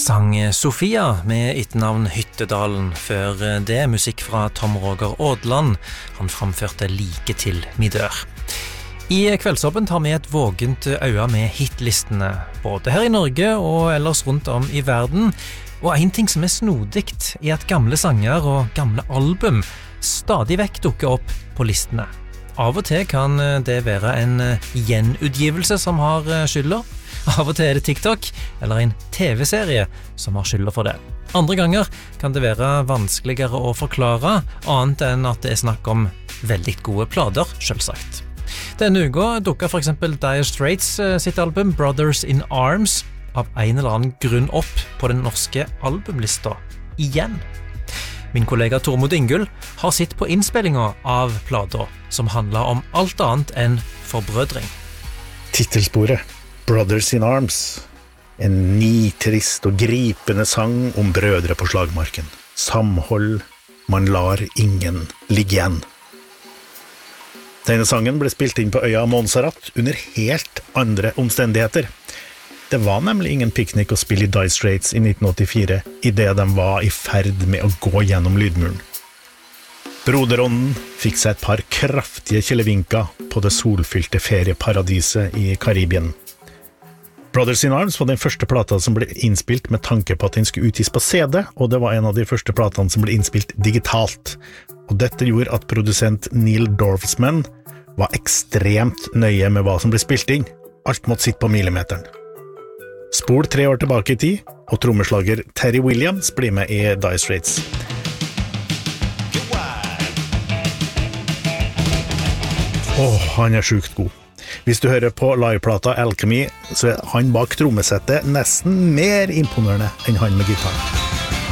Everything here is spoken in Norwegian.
sang Sofia med etternavn Hyttedalen. Før det musikk fra Tom Roger Aadland. Han framførte Like til mi dør. I Kveldsåpen tar vi et vågent øye med hitlistene, både her i Norge og ellers rundt om i verden. Og en ting som snodigt at gamle sanger og gamle album stadig vekk dukker opp på listene. Av og til kan det være en gjenutgivelse som har skylder. Av og til det TikTok eller en TV-serie som har skylder for det. Andre ganger kan det være vanskeligere å forklare, annet enn at det snakk om veldig gode plader, selvsagt. Denne uka dukket for eksempel Dire Straits sitt album Brothers in Arms av en eller annen grunn opp på den norske albumlista igjen. Min kollega Tormod Ingull har sitt på innspillinga av plata, som handler om alt annet enn forbrødring. Titelsporet Brothers in Arms, en nitrist og gripende sang om brødre på slagmarken. Samhold, man lar ingen ligge igjen. Denne sangen ble spilt inn på øya Montserrat under helt andre omstendigheter. Det var nemlig ingen piknik å spille i Dire Straits i 1984, i det de var i ferd med å gå gjennom lydmuren. Broderånden fikk seg et par kraftige kjelevinker på det solfylte ferieparadiset i Karibien. Brothers in Arms var den første plata som ble innspilt med tanke på at den skulle utgis på CD, og det var en av de første platene som ble innspilt digitalt. Og dette gjorde at produsent Neil Dorfman var ekstremt nøye med hva som ble spilt inn. Alt måtte sitte på millimeteren. Spol 3 år tilbake i tid, og trommeslager Terry Williams blir med i Dire Straits. Han sjukt god. Hvis du hører på liveplata Alchemy, så han bak trommesettet nesten mer imponerende enn han med gitaren.